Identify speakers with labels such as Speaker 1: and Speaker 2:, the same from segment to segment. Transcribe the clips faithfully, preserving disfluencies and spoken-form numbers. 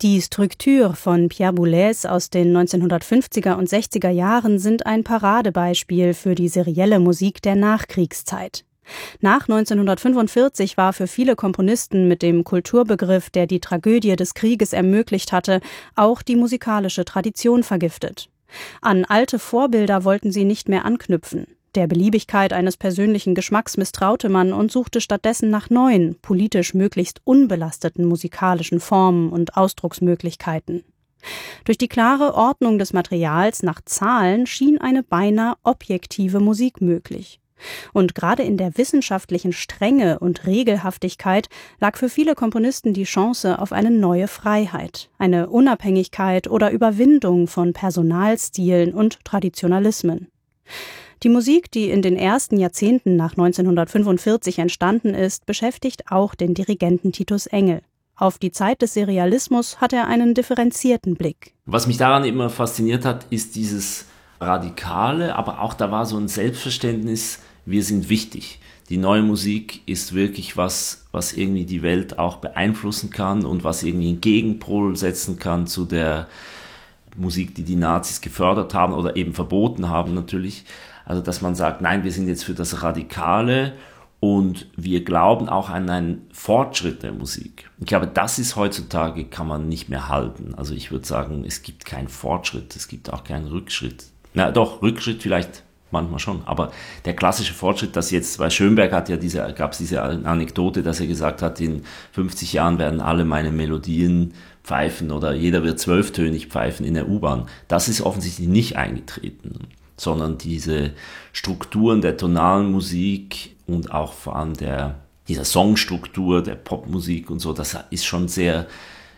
Speaker 1: Die Structure von Pierre Boulez aus den neunzehnhundertfünfziger und sechziger Jahren sind ein Paradebeispiel für die serielle Musik der Nachkriegszeit. Nach neunzehnhundertfünfundvierzig war für viele Komponisten mit dem Kulturbegriff, der die Tragödie des Krieges ermöglicht hatte, auch die musikalische Tradition vergiftet. An alte Vorbilder wollten sie nicht mehr anknüpfen. Der Beliebigkeit eines persönlichen Geschmacks misstraute man und suchte stattdessen nach neuen, politisch möglichst unbelasteten musikalischen Formen und Ausdrucksmöglichkeiten. Durch die klare Ordnung des Materials nach Zahlen schien eine beinahe objektive Musik möglich. Und gerade in der wissenschaftlichen Strenge und Regelhaftigkeit lag für viele Komponisten die Chance auf eine neue Freiheit, eine Unabhängigkeit oder Überwindung von Personalstilen und Traditionalismen. Die Musik, die in den ersten Jahrzehnten nach neunzehnhundertfünfundvierzig entstanden ist, beschäftigt auch den Dirigenten Titus Engel. Auf die Zeit des Serialismus hat er einen differenzierten Blick.
Speaker 2: Was mich daran immer fasziniert hat, ist dieses Radikale, aber auch da war so ein Selbstverständnis, wir sind wichtig. Die neue Musik ist wirklich was, was irgendwie die Welt auch beeinflussen kann und was irgendwie einen Gegenpol setzen kann zu der Musik, die die Nazis gefördert haben oder eben verboten haben natürlich. Also dass man sagt, nein, wir sind jetzt für das Radikale und wir glauben auch an einen Fortschritt der Musik. Ich glaube, das ist heutzutage, kann man nicht mehr halten. Also ich würde sagen, es gibt keinen Fortschritt, es gibt auch keinen Rückschritt. Na doch, Rückschritt vielleicht manchmal schon, aber der klassische Fortschritt, dass jetzt, weil Schönberg hat ja diese, gab es diese Anekdote, dass er gesagt hat, in fünfzig Jahren werden alle meine Melodien pfeifen oder jeder wird zwölftönig pfeifen in der U-Bahn. Das ist offensichtlich nicht eingetreten, sondern diese Strukturen der tonalen Musik und auch vor allem der, dieser Songstruktur der Popmusik und so, das ist schon sehr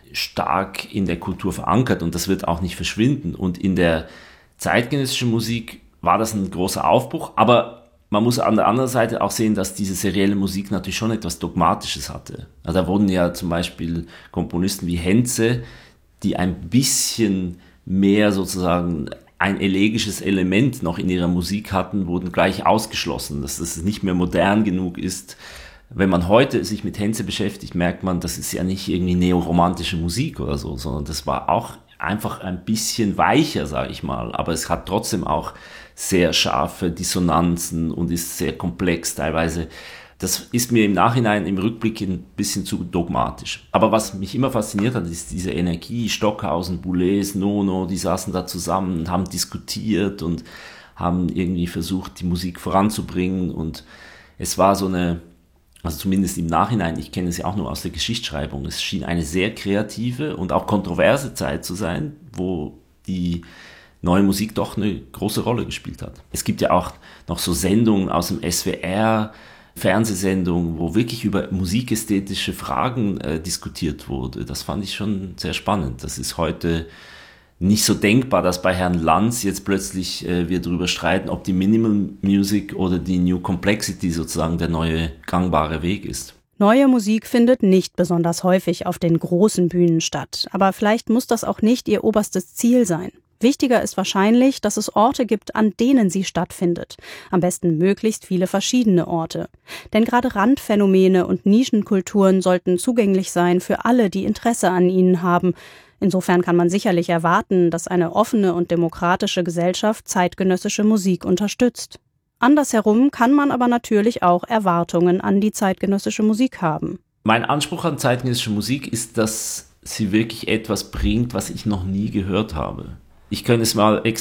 Speaker 2: stark in der Kultur verankert und das wird auch nicht verschwinden. Und in der zeitgenössischen Musik war das ein großer Aufbruch, aber man muss an der anderen Seite auch sehen, dass diese serielle Musik natürlich schon etwas Dogmatisches hatte. Also da wurden ja zum Beispiel Komponisten wie Henze, die ein bisschen mehr sozusagen ein elegisches Element noch in ihrer Musik hatten, wurden gleich ausgeschlossen, dass es nicht mehr modern genug ist. Wenn man heute sich mit Henze beschäftigt, merkt man, das ist ja nicht irgendwie neoromantische Musik oder so, sondern das war auch einfach ein bisschen weicher, sage ich mal, aber es hat trotzdem auch sehr scharfe Dissonanzen und ist sehr komplex teilweise. Das ist mir im Nachhinein, im Rückblick ein bisschen zu dogmatisch. Aber was mich immer fasziniert hat, ist diese Energie. Stockhausen, Boulez, Nono, die saßen da zusammen und haben diskutiert und haben irgendwie versucht, die Musik voranzubringen. Und es war so eine, also zumindest im Nachhinein, ich kenne es ja auch nur aus der Geschichtsschreibung, es schien eine sehr kreative und auch kontroverse Zeit zu sein, wo die neue Musik doch eine große Rolle gespielt hat. Es gibt ja auch noch so Sendungen aus dem S W R, Fernsehsendungen, wo wirklich über musikästhetische Fragen äh, diskutiert wurde. Das fand ich schon sehr spannend. Das ist heute nicht so denkbar, dass bei Herrn Lanz jetzt plötzlich äh, wir darüber streiten, ob die Minimal Music oder die New Complexity sozusagen der neue gangbare Weg ist.
Speaker 1: Neue Musik findet nicht besonders häufig auf den großen Bühnen statt. Aber vielleicht muss das auch nicht ihr oberstes Ziel sein. Wichtiger ist wahrscheinlich, dass es Orte gibt, an denen sie stattfindet. Am besten möglichst viele verschiedene Orte. Denn gerade Randphänomene und Nischenkulturen sollten zugänglich sein für alle, die Interesse an ihnen haben. Insofern kann man sicherlich erwarten, dass eine offene und demokratische Gesellschaft zeitgenössische Musik unterstützt. Andersherum kann man aber natürlich auch Erwartungen an die zeitgenössische Musik haben.
Speaker 2: Mein Anspruch an zeitgenössische Musik ist, dass sie wirklich etwas bringt, was ich noch nie gehört habe. Ich könnte es mal ex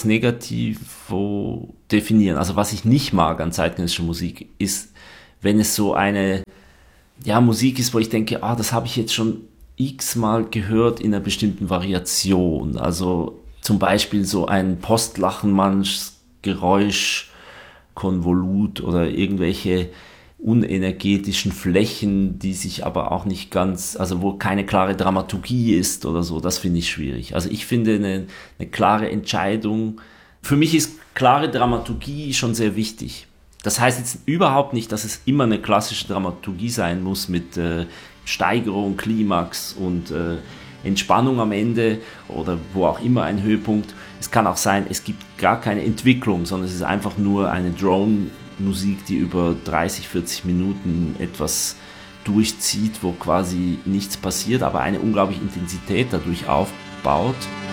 Speaker 2: negativo definieren. Also was ich nicht mag an zeitgenössischer Musik ist, wenn es so eine ja, Musik ist, wo ich denke, ah, das habe ich jetzt schon x-mal gehört in einer bestimmten Variation. Also zum Beispiel so ein Postlachenmannsgeräusch, Konvolut oder irgendwelche unenergetischen Flächen, die sich aber auch nicht ganz, also wo keine klare Dramaturgie ist oder so, das finde ich schwierig. Also ich finde eine, eine klare Entscheidung, für mich ist klare Dramaturgie schon sehr wichtig. Das heißt jetzt überhaupt nicht, dass es immer eine klassische Dramaturgie sein muss mit äh, Steigerung, Klimax und äh, Entspannung am Ende oder wo auch immer ein Höhepunkt. Es kann auch sein, es gibt gar keine Entwicklung, sondern es ist einfach nur eine Drone- Musik, die über dreißig, vierzig Minuten etwas durchzieht, wo quasi nichts passiert, aber eine unglaubliche Intensität dadurch aufbaut.